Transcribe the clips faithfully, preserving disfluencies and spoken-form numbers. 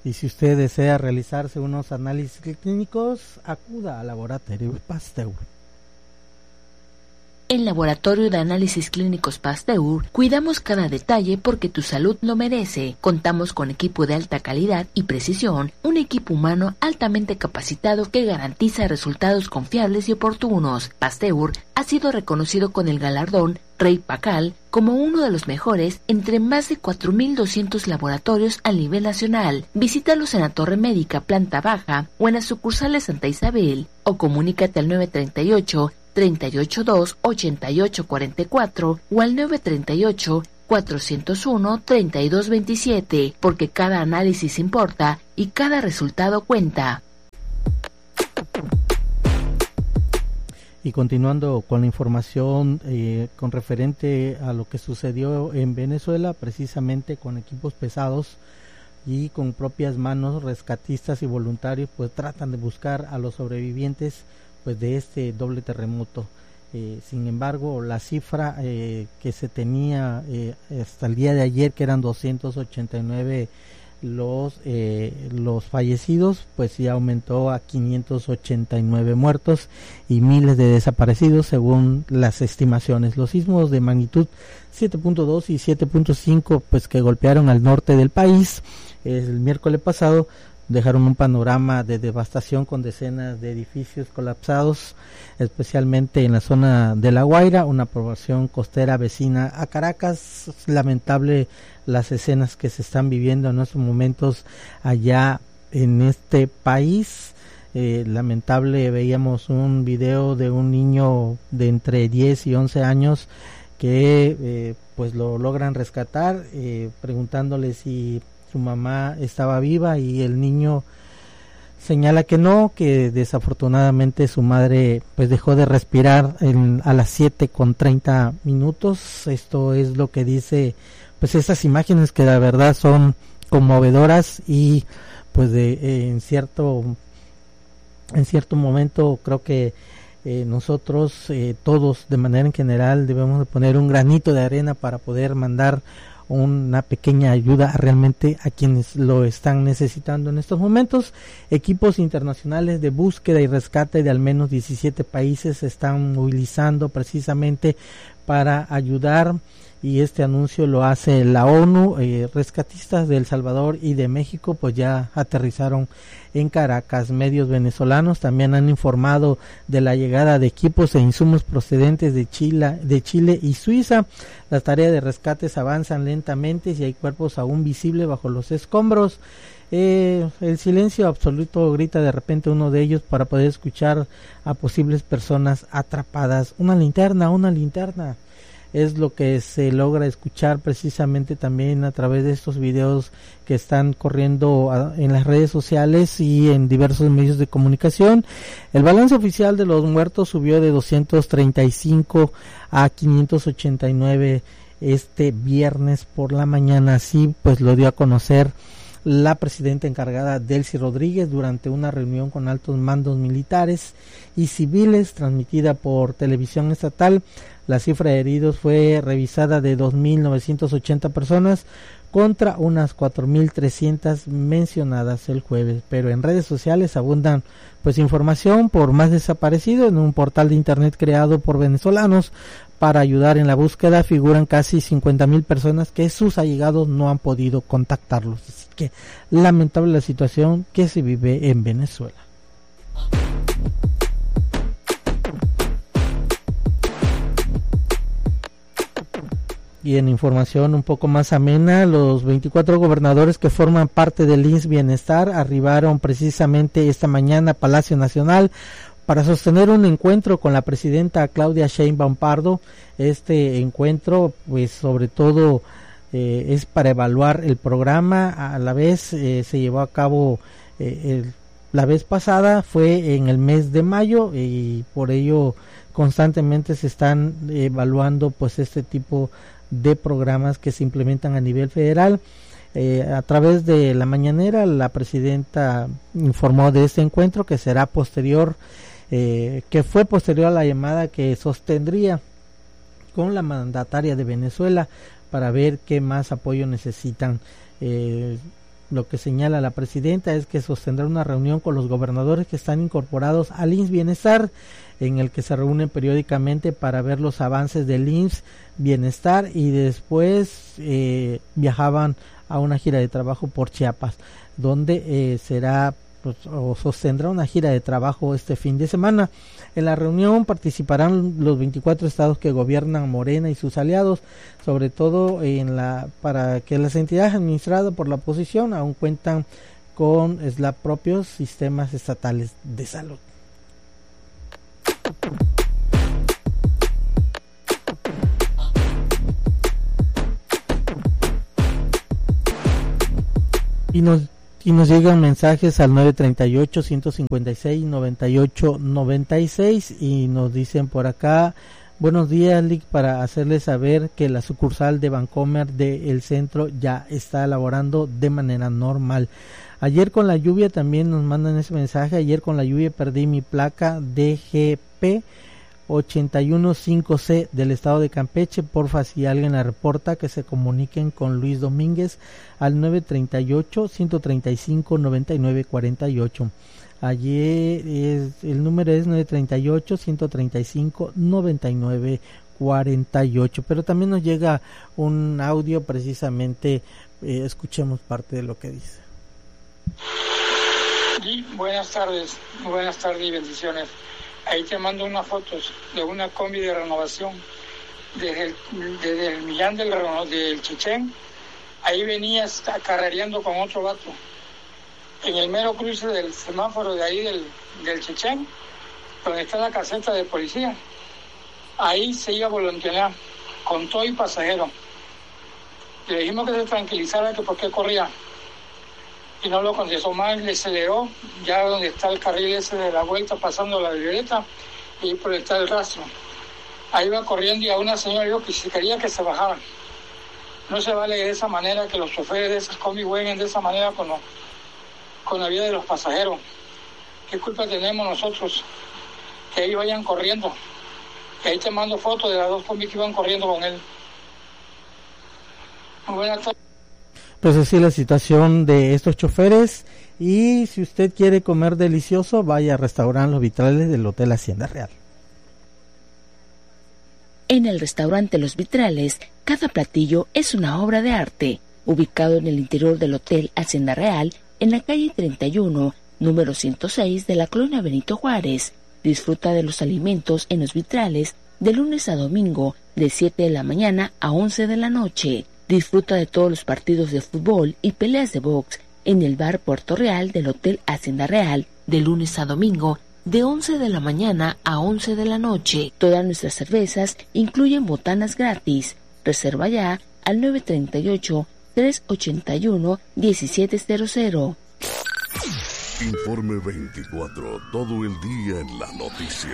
Y si usted desea realizarse unos análisis clínicos, acuda al Laboratorio Pasteur. En Laboratorio de Análisis Clínicos Pasteur, cuidamos cada detalle porque tu salud lo merece. Contamos con equipo de alta calidad y precisión, un equipo humano altamente capacitado que garantiza resultados confiables y oportunos. Pasteur ha sido reconocido con el galardón Rey Pacal como uno de los mejores entre más de cuatro mil doscientos laboratorios a nivel nacional. Visítalos en la Torre Médica, planta baja, o en la sucursal de Santa Isabel, o comunícate al nueve treinta y ocho, treinta y ocho dos, ochenta y ocho cuarenta y cuatro o al nueve treinta y ocho, cuatrocientos uno, treinta y dos veintisiete, porque cada análisis importa y cada resultado cuenta. Y continuando con la información eh, con referente a lo que sucedió en Venezuela, precisamente con equipos pesados y con propias manos, rescatistas y voluntarios pues tratan de buscar a los sobrevivientes pues de este doble terremoto. Eh, sin embargo, la cifra eh, que se tenía eh, hasta el día de ayer, que eran doscientos ochenta y nueve los eh, los fallecidos, pues ya aumentó a quinientos ochenta y nueve muertos y miles de desaparecidos según las estimaciones. Los sismos de magnitud siete punto dos y siete punto cinco pues que golpearon al norte del país el miércoles pasado dejaron un panorama de devastación con decenas de edificios colapsados, especialmente en la zona de La Guaira, una población costera vecina a Caracas. Es lamentable las escenas que se están viviendo en estos momentos allá en este país. Eh, lamentable, veíamos un video de un niño de entre diez y once años que eh, pues lo logran rescatar, eh, preguntándole si su mamá estaba viva y el niño señala que no, que desafortunadamente su madre pues dejó de respirar en, a las siete con treinta minutos. Esto es lo que dice pues esas imágenes que la verdad son conmovedoras y pues de eh, en cierto en cierto momento creo que eh, nosotros eh, todos de manera en general debemos de poner un granito de arena para poder mandar una pequeña ayuda realmente a quienes lo están necesitando en estos momentos. Equipos internacionales de búsqueda y rescate de al menos diecisiete países se están movilizando precisamente para ayudar, y este anuncio lo hace la ONU. Eh, rescatistas de El Salvador y de México pues ya aterrizaron en Caracas. Medios venezolanos también han informado de la llegada de equipos e insumos procedentes de Chile, de Chile y Suiza. Las tareas de rescates avanzan lentamente y hay cuerpos aún visibles bajo los escombros. Eh, el silencio absoluto, grita de repente uno de ellos para poder escuchar a posibles personas atrapadas. Una linterna, una linterna. Es lo que se logra escuchar precisamente también a través de estos videos que están corriendo a, en las redes sociales y en diversos medios de comunicación. El balance oficial de los muertos subió de doscientos treinta y cinco a quinientos ochenta y nueve este viernes por la mañana. Así pues lo dio a conocer la presidenta encargada Delcy Rodríguez durante una reunión con altos mandos militares y civiles transmitida por televisión estatal. La cifra de heridos fue revisada de dos mil novecientas ochenta personas contra unas cuatro mil trescientas mencionadas el jueves, pero en redes sociales abundan pues información por más desaparecidos. En un portal de internet creado por venezolanos para ayudar en la búsqueda figuran casi cincuenta mil personas que sus allegados no han podido contactarlos. Así que lamentable la situación que se vive en Venezuela. Y en información un poco más amena, los veinticuatro gobernadores que forman parte del I M S S Bienestar arribaron precisamente esta mañana a Palacio Nacional para sostener un encuentro con la presidenta Claudia Sheinbaum Pardo. Este encuentro, pues sobre todo eh, es para evaluar el programa. A la vez eh, se llevó a cabo eh, el, la vez pasada, fue en el mes de mayo, y por ello constantemente se están evaluando pues este tipo de programas que se implementan a nivel federal. Eh, a través de la mañanera, la presidenta informó de este encuentro que será posterior, eh, que fue posterior a la llamada que sostendría con la mandataria de Venezuela para ver qué más apoyo necesitan. Eh, Lo que señala la presidenta es que sostendrá una reunión con los gobernadores que están incorporados al I M S S Bienestar, en el que se reúnen periódicamente para ver los avances del I M S S Bienestar, y después eh, viajaban a una gira de trabajo por Chiapas, donde eh, será pues, o sostendrá una gira de trabajo este fin de semana. En la reunión participarán los veinticuatro estados que gobiernan Morena y sus aliados, sobre todo en la para que las entidades administradas por la oposición aún cuentan con los propios sistemas estatales de salud. Y nos Y nos llegan mensajes al nueve treinta y ocho, ciento cincuenta y seis, noventa y ocho noventa y seis y nos dicen por acá: buenos días, Lick, para hacerles saber que la sucursal de Bancomer del centro ya está laborando de manera normal. Ayer con la lluvia, también nos mandan ese mensaje, ayer con la lluvia perdí mi placa D G P ochenta y uno cinco C del estado de Campeche. Porfa, si alguien la reporta, que se comuniquen con Luis Domínguez al nueve treinta y ocho, ciento treinta y cinco, noventa y nueve cuarenta y ocho. Ayer es, el número es nueve treinta y ocho, ciento treinta y cinco, noventa y nueve cuarenta y ocho. Pero también nos llega un audio precisamente, eh, escuchemos parte de lo que dice. Sí, buenas tardes, buenas tardes y bendiciones. Ahí te mando unas fotos de una combi de renovación desde el, desde el Millán del, del Chichén. Ahí venías carrereando con otro vato. En el mero cruce del semáforo de ahí del, del Chichén, donde está la caseta de policía, ahí se iba a voluntear con todo y pasajero. Le dijimos que se tranquilizara, que por qué corría. Y no lo contestó más, le aceleró, ya donde está el carril ese de la vuelta, pasando la violeta, y por está el rastro. Ahí va corriendo y a una señora dijo que si quería que se bajara. No se vale de esa manera que los choferes de esas combi jueguen de esa manera con, lo, con la vida de los pasajeros. ¿Qué culpa tenemos nosotros? Que ellos vayan corriendo. Y ahí te mando fotos de las dos combi que iban corriendo con él. Muy buenas tardes. Pues así es la situación de estos choferes, y si usted quiere comer delicioso, vaya a restaurar Los Vitrales del Hotel Hacienda Real. En el restaurante Los Vitrales, cada platillo es una obra de arte. Ubicado en el interior del Hotel Hacienda Real, en la calle treinta y uno, número ciento seis de la colonia Benito Juárez. Disfruta de los alimentos en Los Vitrales de lunes a domingo, de siete de la mañana a once de la noche. Disfruta de todos los partidos de fútbol y peleas de box en el bar Puerto Real del Hotel Hacienda Real, de lunes a domingo, de once de la mañana a once de la noche. Todas nuestras cervezas incluyen botanas gratis. Reserva ya al nueve treinta y ocho, trescientos ochenta y uno, diecisiete cero cero. Informe veinticuatro, todo el día en la noticia.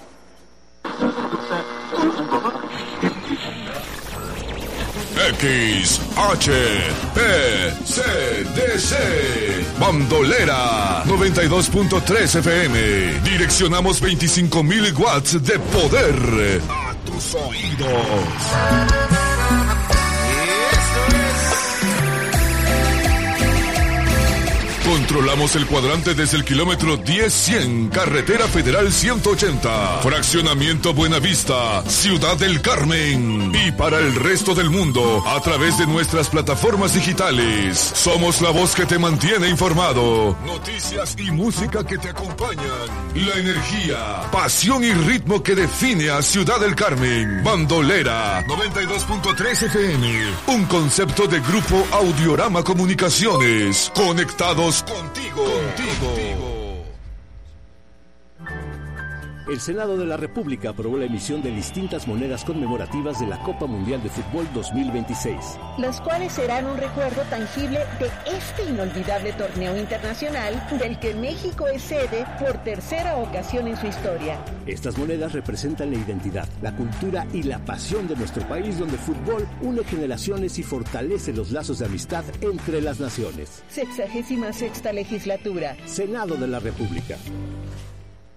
X H P C D C Bandolera noventa y dos punto tres F M. Direccionamos veinticinco mil watts de poder a tus oídos. Controlamos el cuadrante desde el kilómetro diez cien, Carretera Federal ciento ochenta, Fraccionamiento Buenavista, Ciudad del Carmen. Y para el resto del mundo, a través de nuestras plataformas digitales. Somos la voz que te mantiene informado. Noticias y música que te acompañan. La energía, pasión y ritmo que define a Ciudad del Carmen. Bandolera noventa y dos punto tres F M. Un concepto de Grupo Audiorama Comunicaciones. Conectados contigo, contigo. El Senado de la República aprobó la emisión de distintas monedas conmemorativas de la Copa Mundial de Fútbol dos mil veintiséis. Las cuales serán un recuerdo tangible de este inolvidable torneo internacional del que México es sede por tercera ocasión en su historia. Estas monedas representan la identidad, la cultura y la pasión de nuestro país, donde el fútbol une generaciones y fortalece los lazos de amistad entre las naciones. Sexagésima sexta legislatura. Senado de la República.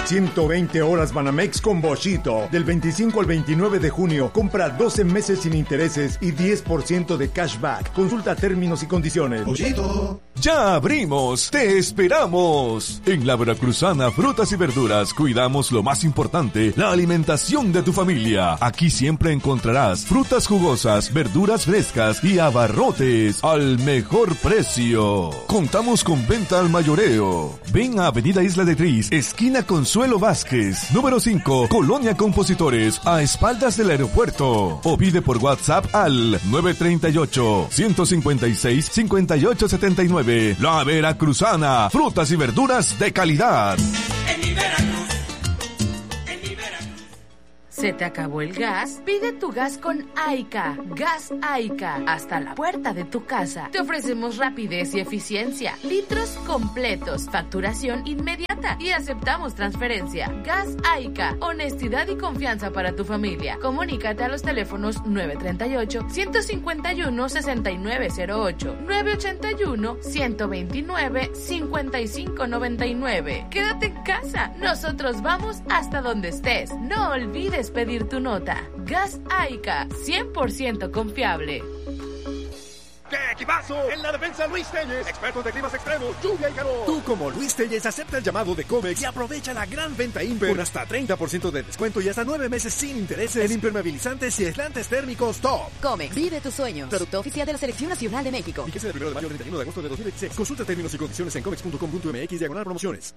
ciento veinte horas Banamex con Boschito. Del veinticinco al veintinueve de junio, compra doce meses sin intereses y diez por ciento de cashback. Consulta términos y condiciones. Boschito. ¡Ya abrimos! ¡Te esperamos! En la Veracruzana Frutas y Verduras cuidamos lo más importante, la alimentación de tu familia. Aquí siempre encontrarás frutas jugosas, verduras frescas y abarrotes al mejor precio. Contamos con venta al mayoreo. Ven a Avenida Isla de Tris, esquina Consuelo Vázquez, número cinco, Colonia Compositores, a espaldas del aeropuerto. O pide por WhatsApp al nueve tres ocho, uno cinco seis, cinco ocho siete nueve. La Veracruzana, frutas y verduras de calidad. En mi Veracruz, en mi Veracruz. ¿Se te acabó el gas? Pide tu gas con Aica. Gas Aica. Hasta la puerta de tu casa. Te ofrecemos rapidez y eficiencia. Litros completos. Facturación inmediata. Y aceptamos transferencia. Gas Aica. Honestidad y confianza para tu familia. Comunícate a los teléfonos nueve tres ocho, uno cinco uno, seis nueve cero ocho, nueve ocho uno, uno dos nueve, cinco cinco nueve nueve. Quédate en casa. Nosotros vamos hasta donde estés. No olvides pedir tu nota. Gas Aica, cien por ciento confiable. ¡Qué equipazo! En la defensa Luis Telles, expertos de climas extremos, lluvia y calor. Tú como Luis Telles acepta el llamado de Comex y aprovecha la gran venta Imper con hasta treinta por ciento de descuento y hasta nueve meses sin intereses en impermeabilizantes y aislantes térmicos top. Comex, vive tus sueños. Producto oficial de la Selección Nacional de México. Fíjese del primero de mayo al treinta y uno de agosto de dos mil veintiséis. Consulta términos y condiciones en comex punto com punto m x diagonal promociones.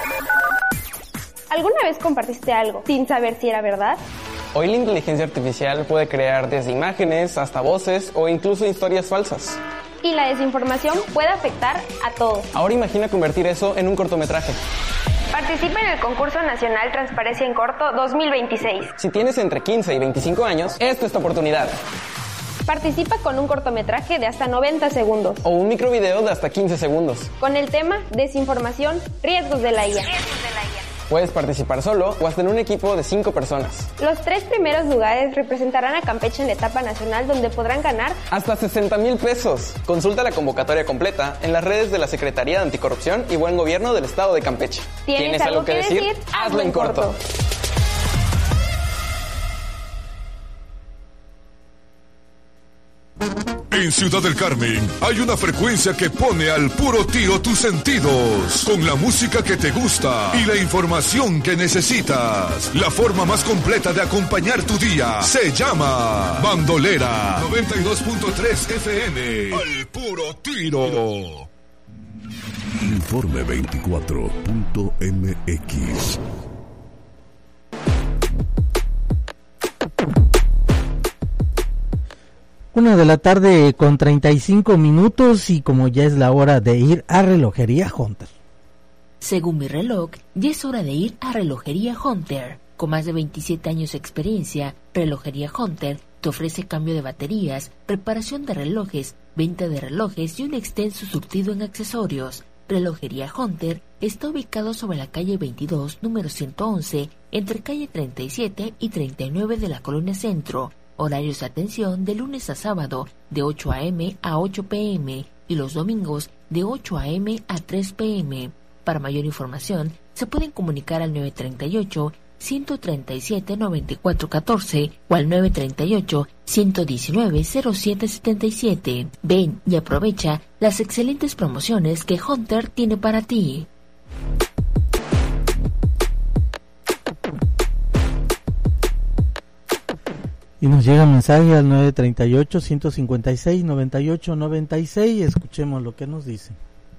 ¿Alguna vez compartiste algo sin saber si era verdad? Hoy la inteligencia artificial puede crear desde imágenes hasta voces o incluso historias falsas. Y la desinformación puede afectar a todos. Ahora imagina convertir eso en un cortometraje. Participa en el concurso nacional Transparencia en Corto dos mil veintiséis. Si tienes entre quince y veinticinco años, esta es tu oportunidad. Participa con un cortometraje de hasta noventa segundos. O un microvideo de hasta quince segundos. Con el tema Desinformación, riesgos de la I A. Riesgos de la I A. Puedes participar solo o hasta en un equipo de cinco personas. Los tres primeros lugares representarán a Campeche en la etapa nacional, donde podrán ganar hasta sesenta mil pesos. Consulta la convocatoria completa en las redes de la Secretaría de Anticorrupción y Buen Gobierno del Estado de Campeche. ¿Tienes, ¿Tienes algo, algo que decir? decir? Hazlo en corto. corto. En Ciudad del Carmen hay una frecuencia que pone al puro tiro tus sentidos, con la música que te gusta y la información que necesitas. La forma más completa de acompañar tu día se llama Bandolera noventa y dos punto tres F M. Al puro tiro. Informe veinticuatro punto m x. Una de la tarde con treinta y cinco minutos y como ya es la hora de ir a Relojería Hunter. Según mi reloj, ya es hora de ir a Relojería Hunter. Con más de veintisiete años de experiencia, Relojería Hunter te ofrece cambio de baterías, reparación de relojes, venta de relojes y un extenso surtido en accesorios. Relojería Hunter está ubicado sobre la calle veintidós, número ciento once, entre calle treinta y siete y treinta y nueve de la Colonia Centro. Horarios de atención de lunes a sábado de ocho a eme a ocho pe eme y los domingos de ocho a eme a tres pe eme. Para mayor información se pueden comunicar al nueve tres ocho, uno tres siete, nueve cuatro uno cuatro o al nueve tres ocho, uno uno nueve, cero siete siete siete. Ven y aprovecha las excelentes promociones que Hunter tiene para ti. Y nos llega mensaje al nueve tres ocho, uno cinco seis, nueve ocho nueve seis. Escuchemos lo que nos dicen.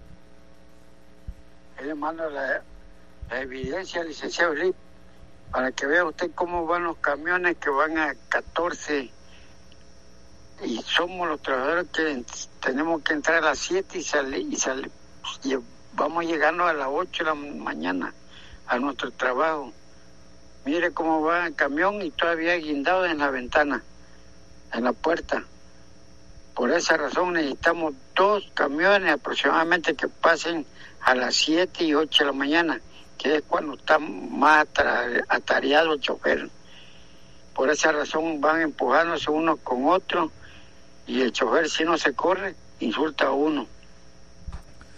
Le mando la, la evidencia, licenciado Lee, para que vea usted cómo van los camiones que van a catorce. Y somos los trabajadores que tenemos que entrar a las siete y salir. Y salir, y vamos llegando a las ocho de la mañana a nuestro trabajo. Mire cómo va el camión y todavía guindado en la ventana, en la puerta. Por esa razón necesitamos dos camiones aproximadamente que pasen a las siete y ocho de la mañana, que es cuando está más atareado el chofer. Por esa razón van empujándose uno con otro y el chofer, si no se corre, insulta a uno.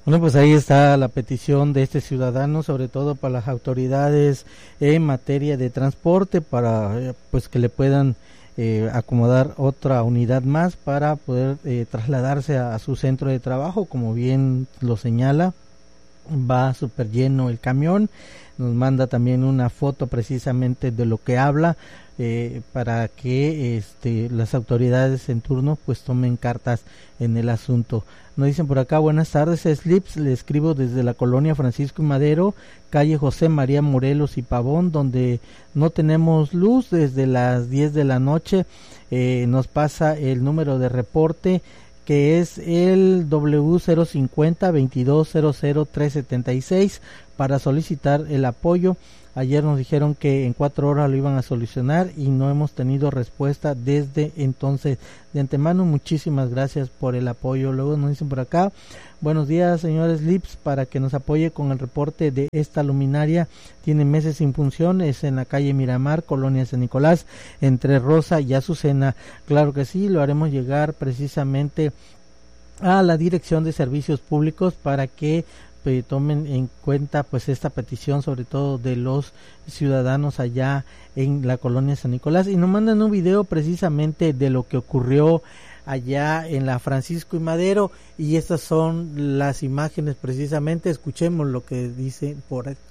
Bueno, pues ahí está la petición de este ciudadano, sobre todo para las autoridades en materia de transporte, para eh, pues que le puedan eh, acomodar otra unidad más para poder eh, trasladarse a, a su centro de trabajo, como bien lo señala. Va súper lleno el camión, nos manda también una foto precisamente de lo que habla, eh, para que este, las autoridades en turno pues tomen cartas en el asunto. Nos dicen por acá, buenas tardes, Slips, le escribo desde la colonia Francisco y Madero, calle José María Morelos y Pavón, donde no tenemos luz desde las diez de la noche. Eh, nos pasa el número de reporte, que es el W cero cincuenta veintidós cero cero tres setenta y seis, para solicitar el apoyo. Ayer nos dijeron que en cuatro horas lo iban a solucionar y no hemos tenido respuesta desde entonces. De antemano, muchísimas gracias por el apoyo. Luego nos dicen por acá, buenos días, señores Lips, para que nos apoye con el reporte de esta luminaria. Tiene meses sin función, es en la calle Miramar, colonia San Nicolás, entre Rosa y Azucena. Claro que sí, lo haremos llegar precisamente a la Dirección de Servicios Públicos para que eh, tomen en cuenta pues esta petición, sobre todo de los ciudadanos allá en la colonia San Nicolás, y nos mandan un video precisamente de lo que ocurrió allá en la Francisco y Madero, y estas son las imágenes precisamente. Escuchemos lo que dice por ahí.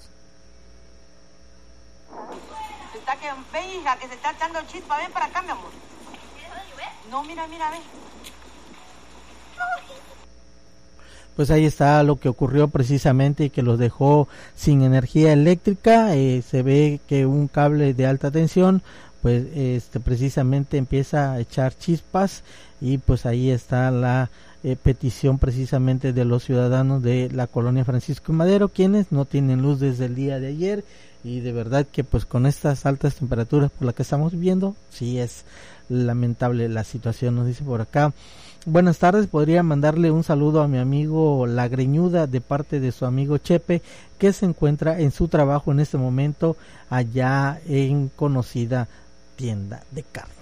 Está que, ven, hija, que se está echando chispa, ven para acá, mi amor. No, mira, mira, ven. Pues ahí está lo que ocurrió precisamente y que los dejó sin energía eléctrica. Eh, se ve que un cable de alta tensión pues este precisamente empieza a echar chispas, y pues ahí está la eh, petición precisamente de los ciudadanos de la colonia Francisco y Madero, quienes no tienen luz desde el día de ayer, y de verdad que pues con estas altas temperaturas por las que estamos viviendo, sí es lamentable la situación. Nos dice por acá, buenas tardes, podría mandarle un saludo a mi amigo La Greñuda de parte de su amigo Chepe, que se encuentra en su trabajo en este momento allá en conocida tienda de carne.